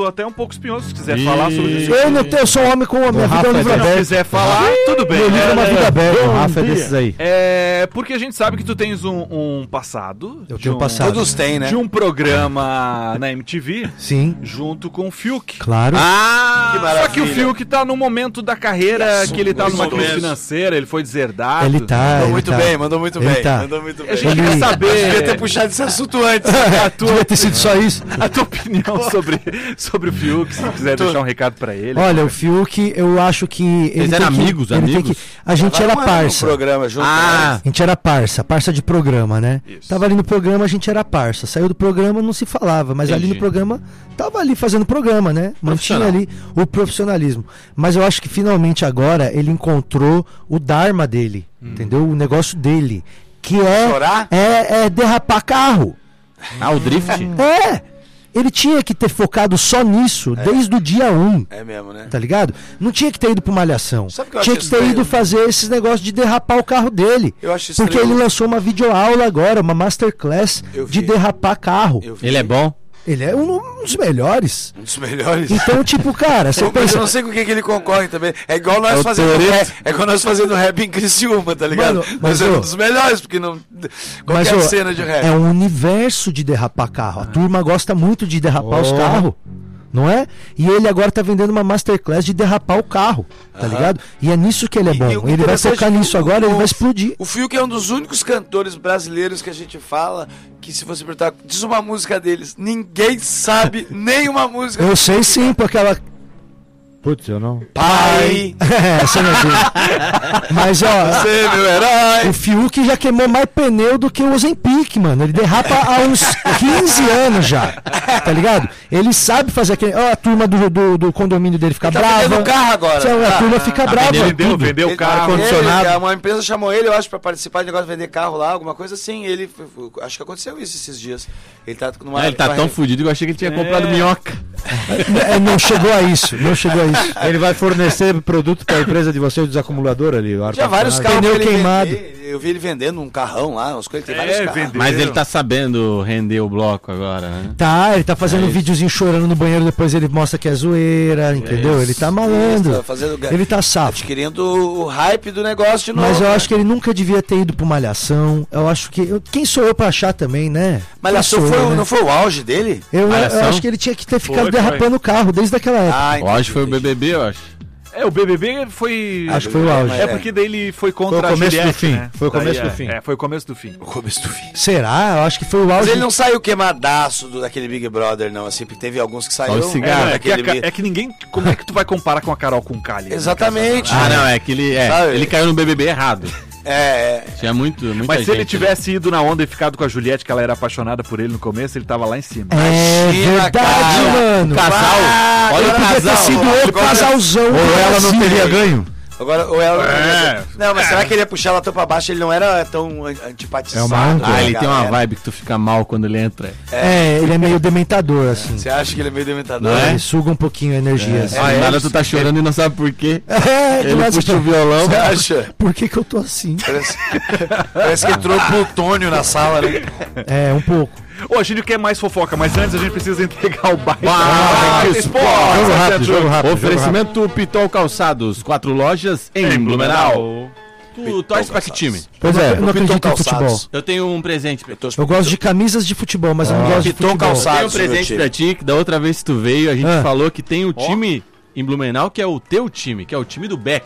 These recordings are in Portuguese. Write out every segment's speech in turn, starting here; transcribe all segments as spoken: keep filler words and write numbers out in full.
até um pouco espinhoso, se quiser e... falar sobre isso. Eu não tenho, eu sou homem com a minha vida é um livro aberto. Se quiser falar, ah, tudo bem. Meu livro é uma vida aberta. O Rafa é desses aí. É, porque a gente sabe que tu tens um, um passado. Eu tenho um, passado. Todos têm, né? De um programa na M T V. Sim. Junto com o Fiuk. Claro. Ah, que só que o Fiuk tá num momento da carreira que ele tá numa crise financeira, ele foi deserdado. Ele tá. Mandou ele muito tá. bem, mandou muito ele bem. Tá. Mandou muito bem. A gente ele... quer saber. Devia ter puxado esse assunto antes. A tua... Devia ter sido só isso. A tua opinião sobre, sobre o Fiuk, se quiser deixar um recado pra ele. Olha, o Fiuk, eu acho que. Ele Eles eram amigos, que, ele amigos? Tem que, a gente era parça. Programa junto, ah, a gente era parça, parça de programa, né? Isso. Tava ali no programa, a gente era parça. Saiu do programa, não se falava, mas Entendi. ali no programa, tava ali fazendo programa, né? Mantinha ali o profissionalismo. Mas eu acho que finalmente agora ele encontrou o dharma dele, hum. entendeu? O negócio dele, que é, Chorar? é, é derrapar carro. Ah, o drift? É! Ele tinha que ter focado só nisso É. desde o dia um. É mesmo, né? Tá ligado? Não tinha que ter ido pra uma malhação. Sabe que eu Tinha acho que ter estranho? ido fazer esses negócios de derrapar o carro dele. Eu acho Porque estranho. ele lançou uma videoaula agora, uma masterclass Eu vi. de derrapar carro. Eu vi. Ele é bom? Ele é um, um dos melhores. Um dos melhores. Então, tipo, cara, você Eu, mas pensa... eu não sei com o que, que ele concorre também. É igual nós É o fazendo Toretto. rap. É igual nós fazendo rap em Criciúma, tá ligado? Mano, mas mas, é ô, um dos melhores, porque não. Qualquer Mas, ó, cena de rap. é um universo de derrapar carro. A turma gosta muito de derrapar os Oh. carros. Não é? E ele agora tá vendendo uma masterclass de derrapar o carro, tá Aham. ligado? E é nisso que ele é E- bom. e o Ele vai interessante focar é que nisso o- agora, ele o- vai explodir. O Fiuk é um dos únicos cantores brasileiros que a gente fala que, se você perguntar, diz uma música deles, ninguém sabe nenhuma música. Eu sei sim, por aquela... Putz, eu não. Pai, É, essa não é dele. Mas, ó, você é meu herói. o Fiuk já queimou mais pneu do que o Ozempic, mano. Ele derrapa há uns quinze anos já, tá ligado? Ele sabe fazer aquele... Ó, a turma do, do, do condomínio dele fica Tá brava. vendendo carro agora. Então, a Tá. turma fica Tá brava. vendendo Vendeu, tudo. vendeu o Ele- carro. ele- ar-condicionado. Uma empresa chamou ele, eu acho, pra participar de negócio de vender carro lá, alguma coisa assim. Ele, acho que aconteceu isso esses dias. Ele tá numa. Ah, ele tá numa- tão fudido que eu achei que ele tinha comprado minhoca. É, não chegou a isso, não chegou a isso. Ele vai fornecer produto para a empresa de vocês, dos acumuladores ali. o Tinha vários ar-condicionado. carros Pneu que ele queimado. vende- Eu vi ele vendendo um carrão lá, umas coisas, tem É, vários carros. vendeu. Mas ele tá sabendo render o bloco agora, né? Tá, ele tá fazendo É um isso. videozinho chorando no banheiro, depois ele mostra que é zoeira, entendeu? Ele tá Isso, malandro. tá fazendo- Ele tá safo. Adquirindo o hype do negócio de novo. Mas eu né? acho que ele nunca devia ter ido pra Malhação. Eu acho que. eu- quem sou eu pra achar também, né? Malhação Quem sou foi, eu, o- né? não foi o auge dele? Eu, eu Malhação? acho que ele tinha que ter ficado Foi, derrapando o carro desde aquela época. Ah, Eu acho que foi o B B B, eu acho. É, o B B B foi... Acho que foi o auge. É porque daí ele foi contra Foi o a começo Juliette, do fim. né? Foi o Daí começo é, do fim. É, foi o começo do fim. O começo do fim. Será? Eu acho que foi o Mas auge. ele não saiu queimadaço do, daquele Big Brother, não, assim, porque teve alguns que saíram. Só o cigarro. É, é, que a daquele ca- é que ninguém... Como é que tu vai comparar com a Carol com Kali? Exatamente. Ah, não, é que ele, é, Sabe? ele caiu no B B B errado. É, é. Tinha muito, muita Mas se gente ele tivesse ido na onda e ficado com a Juliette, que ela era apaixonada por ele no começo, ele tava lá em cima. É Imagina, verdade, cara. mano. Casal. Ah, Olha Ele o podia ter casal. sido o Agora- casalzão. Ou do ela não Brasil. teria ganho. Agora, ou ela. É. Não, mas será que ele ia puxar ela tão pra baixo? Ele não era tão an- antipatizado. É uma âncora. Ah, ele tem uma galera. vibe que tu fica mal quando ele entra. É, ele é meio dementador, assim. Você acha que ele é meio dementador? Não é? Ele suga um pouquinho a energia. assim. Ah, é? nada tu tá chorando e não sabe por quê. É, Ele começa puxa a- o violão. Você acha? Por que que eu tô assim? Parece, parece que entrou plutônio na sala, né? É, um pouco. Ô, a gente quer mais fofoca, mas antes a gente precisa entregar o bairro. Ah, esporte! Jogo rápido, jogo rápido. Oferecimento Pitol Calçados, quatro lojas em Blumenau. Tu torce pra que time? Pois é, eu não Piton acredito em Calçados. futebol. Eu tenho um presente pra ti. Eu gosto de camisas de futebol, mas eu não gosto de Piton futebol. Calçados. Tenho um meu presente time. pra ti, que da outra vez que tu veio, a gente Ah. falou que tem o time em Blumenau, que é o teu time, que é o time do Beck.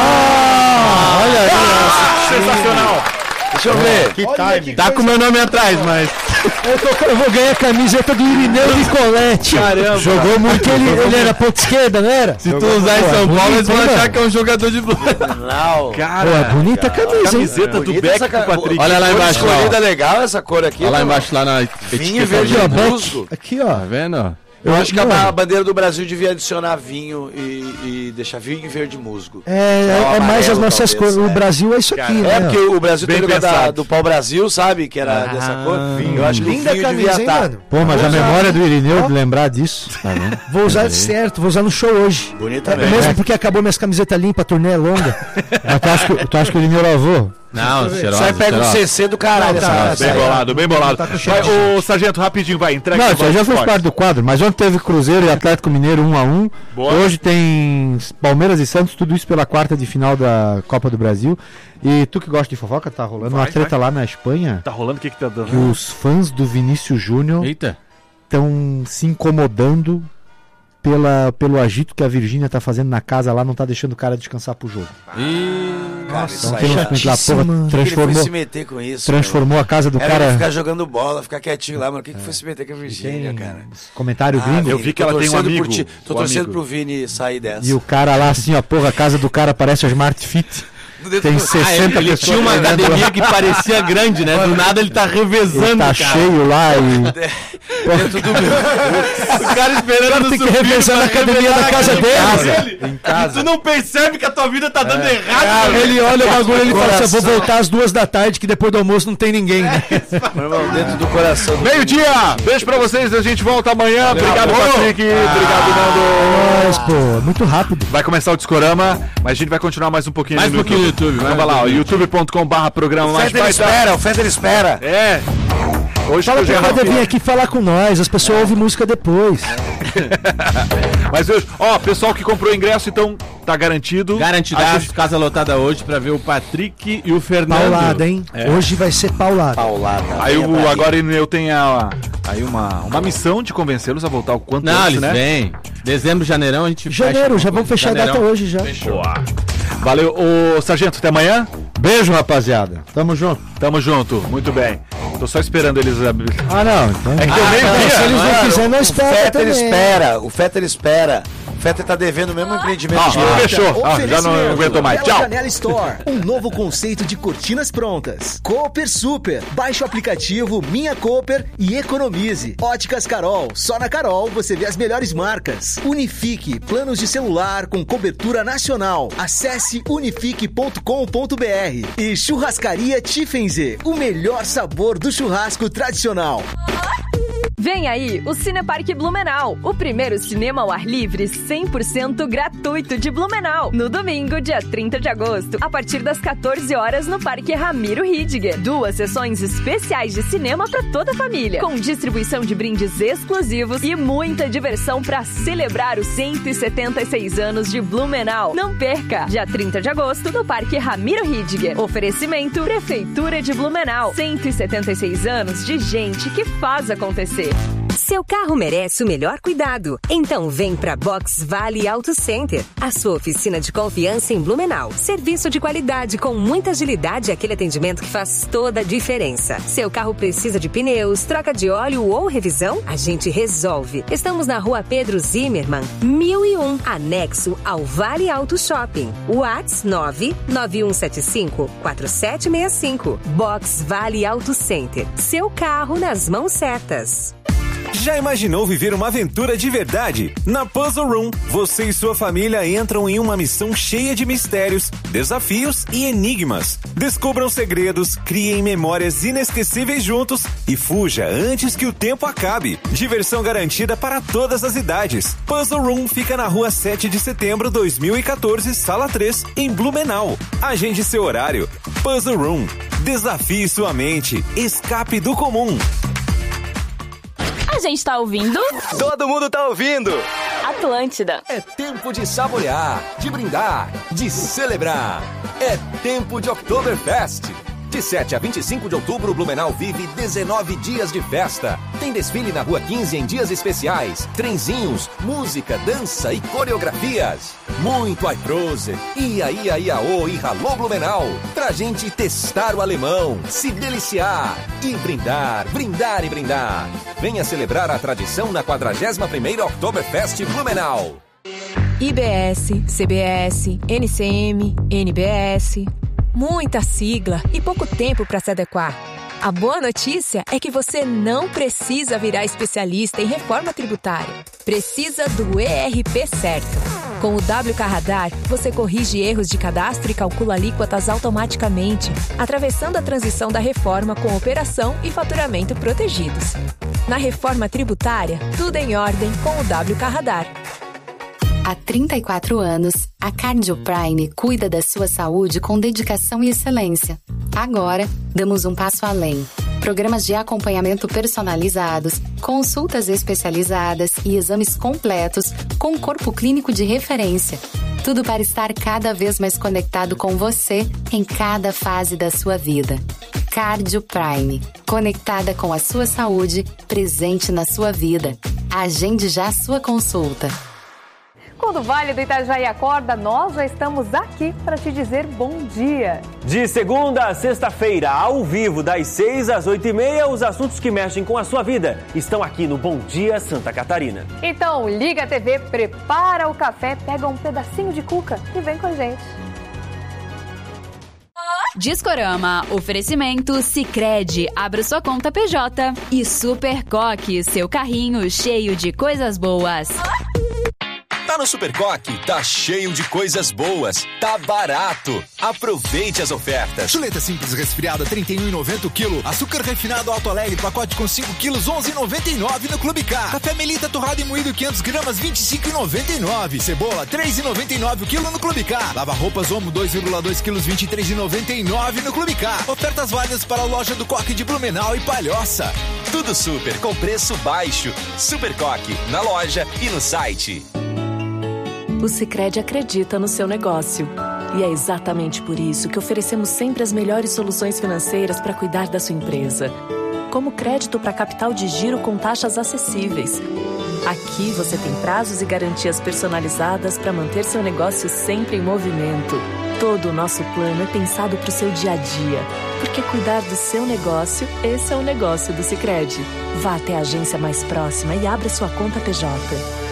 Ah, olha aí. Sensacional! Deixa eu ver. Que Olha time. que Tá com meu nome atrás, mas... Eu, tô- eu vou ganhar a camiseta do Irineu Nicoletti. Caramba. Jogou muito. Porque ele, ele era ponta esquerda, não era? Se tu usar em Pô, é São Paulo, eles vão bonito, hein, achar mano? que é um jogador de Blumenau. Não. Cara, Pô, é bonita a camisa, hein? camiseta do Bonita Beck essa com o ca- Patrick. Olha lá Cor embaixo, lá, ó. escolhida legal essa cor aqui. Olha lá pô. embaixo, lá na Vinho etiqueta. verde Aqui, ó, Beck. musgo. Aqui, ó. Tá vendo? Eu acho que a, Mano. a bandeira do Brasil devia adicionar vinho e, e deixar vinho e verde musgo. É, é, Só é mais as amarelo, nossas talvez, cores. O é. Brasil é isso aqui, Cara, né? É, porque o Brasil Bem tem o negócio da- pensado. do pau Brasil, sabe? Que era Ah, dessa cor. Eu acho que Linda o vinho camisa, devia hein, estar. mano? Pô, mas a Vou usar. memória do Irineu Ó. de lembrar disso. Tá vendo? Vou usar certo, vou usar no show hoje. Bonita É, mesmo. mesmo porque acabou minhas camisetas limpas, a turnê é longa. Mas tu acha que, tu acha que o Irineu lavou? Não, cheirosa. Você pega o C C do caralho. Tá, Bem bolado, bem bolado. Tá com Vai, ô, Sargento, rapidinho, vai, entrega. Não, o isso aí já faz parte do quadro, mas ontem teve Cruzeiro e Atlético Mineiro um a um. Boa. Hoje tem Palmeiras e Santos, tudo isso pela quarta de final da Copa do Brasil. E tu que gosta de fofoca, tá rolando Vai, uma treta vai. lá na Espanha, Tá rolando o que que tá que dando? os fãs do Vinícius Júnior Eita. estão se incomodando pela, pelo agito que a Virgínia tá fazendo na casa lá, não tá deixando o cara descansar pro jogo. Cara, isso Então, aí tem uns é tweets lá, chatíssimo, porra, mano. Ele foi transformou, se meter com isso. transformou a casa do Era pra cara. ficar jogando bola, ficar quietinho lá, mano. O que, que foi se meter com a Virgínia, Tem cara? comentário Ah, gringo. eu vi que tô ela tem um torcendo por amigo, ti. Tô um torcendo amigo. pro Vini sair dessa. E o cara lá assim, ó, porra, a casa do cara parece a Smart Fit. Tem Ah, sessenta ele, ele tinha uma pessoas dentro lá. academia que parecia grande, né? Do nada ele tá Ele revezando, tá cara. cheio lá e. Dentro do meu. O cara esperando Tem que subir revezar pra na academia revelar da a casa academia dele. dele. E tu não percebe que a tua vida tá dando errado, Ah, meu. ele olha o bagulho e ele fala assim, eu vou Coração. voltar às duas da tarde, que depois do almoço não tem ninguém, né? Meu irmão, dentro do coração. do Meio-dia! Beijo pra vocês, a gente volta amanhã. Obrigado, Acabou. Patrick. Obrigado, Nando. Mas, pô, muito rápido. Vai começar o Discorama, mas a gente vai continuar mais um pouquinho Mais ali um pouquinho no YouTube, Vamos mais lá, um ó, pouquinho. youtube ponto com barra programa O mais Feder vai dar- espera, o Feder espera. É. Hoje Fala eu pro já Feder vir aqui falar com nós, as pessoas ouvem música depois. Mas hoje, ó, pessoal que comprou ingresso, então tá garantido. A Garantidaço, gente- casa lotada hoje pra ver o Patrick e o Fernando. Paulada, hein? Hoje vai ser paulada. Paulada. Aí venha o, pra agora eu tenho a- aí uma, uma missão de convencê-los a voltar o quanto Não, antes, eles né? vêm. Dezembro, janeirão, a gente Janeiro, fecha. já vamos fechar a Janeirão. data hoje já. Boa. Valeu, ô Sargento, até amanhã. Beijo, rapaziada. Tamo junto. Tamo junto, muito bem. Tô só esperando eles abrir. Ah, não. Então... É que eu nem não, vi. se eles não Mano, quiserem, não o espera Fetter também. espera, o Fetter espera. O Fetter tá devendo o mesmo empreendimento Ah, que eu. fechou. Ah, já não Oferecimento. aguento mais. Bela Tchau. Janela Store, um novo conceito de cortinas prontas. Cooper Super, baixe o aplicativo Minha Cooper e economize. Óticas Carol, só na Carol você vê as melhores marcas. Unifique, planos de celular com cobertura nacional. Acesse unifique ponto com ponto br. E Churrascaria Tiffenze, o melhor sabor do churrasco tradicional. Vem aí o Cineparque Blumenau, o primeiro cinema ao ar livre cem por cento gratuito de Blumenau, no domingo, dia trinta de agosto, a partir das quatorze horas no Parque Ramiro Ridger. Duas sessões especiais de cinema para toda a família, com distribuição de brindes exclusivos e muita diversão para celebrar os cento e setenta e seis anos de Blumenau. Não perca! Dia trinta de agosto no Parque Ramiro Ridger. Oferecimento Prefeitura de Blumenau. cento e setenta e seis anos de gente que faz acontecer. Seu carro merece o melhor cuidado. Então vem pra Box Vale Auto Center, a sua oficina de confiança em Blumenau. Serviço de qualidade com muita agilidade e aquele atendimento que faz toda a diferença. Seu carro precisa de pneus, troca de óleo ou revisão? A gente resolve. Estamos na rua Pedro Zimmermann, mil e um, anexo ao Vale Auto Shopping. Whats nove nove um sete cinco quatro sete seis cinco. Box Vale Auto Center. Seu carro nas mãos certas. Já imaginou viver uma aventura de verdade? Na Puzzle Room, você e sua família entram em uma missão cheia de mistérios, desafios e enigmas. Descubram segredos, criem memórias inesquecíveis juntos e fuja antes que o tempo acabe. Diversão garantida para todas as idades. Puzzle Room fica na rua sete de setembro de dois mil e quatorze, sala três, em Blumenau. Agende seu horário. Puzzle Room. Desafie sua mente. Escape do comum. A gente tá ouvindo Todo mundo tá ouvindo. Atlântida. É tempo de saborear, de brindar, de celebrar. É tempo de Oktoberfest. De sete a vinte e cinco de outubro, Blumenau vive dezenove dias de festa. Tem desfile na Rua quinze em dias especiais, trenzinhos, música, dança e coreografias. Muito Aiprose, ia, ia, iaô e ralô Blumenau. Pra gente testar o alemão, se deliciar e brindar, brindar e brindar. Venha celebrar a tradição na quadragésima primeira Oktoberfest Blumenau. I B S, C B S, N C M, N B S. Muita sigla e pouco tempo para se adequar. A boa notícia é que você não precisa virar especialista em reforma tributária. Precisa do E R P certo. Com o W K Radar, você corrige erros de cadastro e calcula alíquotas automaticamente, atravessando a transição da reforma com operação e faturamento protegidos. Na reforma tributária, tudo em ordem com o W K Radar. Há trinta e quatro anos, a Cardio Prime cuida da sua saúde com dedicação e excelência. Agora, damos um passo além. Programas de acompanhamento personalizados, consultas especializadas e exames completos com um corpo clínico de referência. Tudo para estar cada vez mais conectado com você em cada fase da sua vida. Cardio Prime. Conectada com a sua saúde, presente na sua vida. Agende já a sua consulta. Quando o Vale do Itajaí acorda, nós já estamos aqui para te dizer bom dia. De segunda a sexta-feira, ao vivo, das seis às oito e meia, os assuntos que mexem com a sua vida estão aqui no Bom Dia Santa Catarina. Então, liga a T V, prepara o café, pega um pedacinho de cuca e vem com a gente. Discorama, oferecimento Sicredi, abra sua conta P J e Super Coque, seu carrinho cheio de coisas boas. Tá no Super Coque, tá cheio de coisas boas, tá barato. Aproveite as ofertas. Chuleta simples resfriada, trinta e um reais e noventa centavos o quilo. Açúcar refinado Alto Alegre, pacote com cinco quilos, onze reais e noventa e nove centavos no Clube K. Café Melita torrado e moído quinhentas gramas, vinte e cinco reais e noventa e nove centavos. Cebola, três reais e noventa e nove centavos o quilo no Clube K. Lava roupas Omo, dois vírgula dois quilos, vinte e três reais e noventa e nove centavos no Clube K. Ofertas válidas para a loja do Coque de Blumenau e Palhoça. Tudo super com preço baixo. Super Coque, na loja e no site. O Sicredi acredita no seu negócio. E é exatamente por isso que oferecemos sempre as melhores soluções financeiras para cuidar da sua empresa. Como crédito para capital de giro com taxas acessíveis. Aqui você tem prazos e garantias personalizadas para manter seu negócio sempre em movimento. Todo o nosso plano é pensado para o seu dia a dia. Porque cuidar do seu negócio, esse é o negócio do Sicredi. Vá até a agência mais próxima e abra sua conta P J.